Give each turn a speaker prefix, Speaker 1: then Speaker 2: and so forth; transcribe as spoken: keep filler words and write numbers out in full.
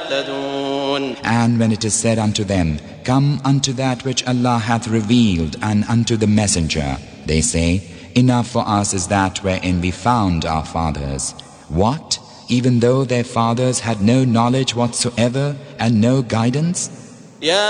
Speaker 1: يهتدون.
Speaker 2: And when it is said unto them, Come unto that which Allah hath revealed and unto the messenger, they say, Enough for us is that wherein we found our fathers. What? Even though their fathers had no knowledge whatsoever and no guidance?
Speaker 1: يا